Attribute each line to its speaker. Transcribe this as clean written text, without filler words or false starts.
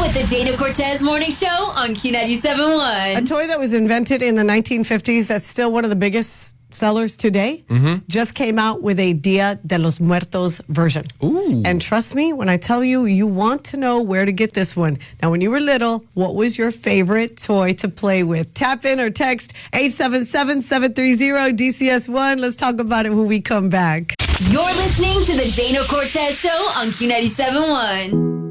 Speaker 1: with the Dana Cortez Morning Show on Q97.1.
Speaker 2: A toy that was invented in the 1950s that's still one of the biggest sellers today just came out with a Dia de los Muertos version.
Speaker 3: Ooh.
Speaker 2: And trust me when I tell you, you want to know where to get this one. Now, when you were little, what was your favorite toy to play with? Tap in or text 877-730-DCS1. Let's talk about it when we come back.
Speaker 1: You're listening to the Dana Cortez Show on Q97.1.